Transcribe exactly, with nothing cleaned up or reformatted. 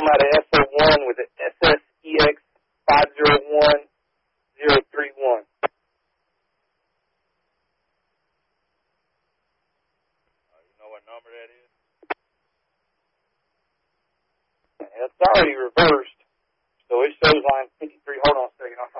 come out of S O one with an S S E X five zero one zero three one. Uh, you know what number that is? It's already reversed, so it shows line fifty-three. Hold on a second. I'll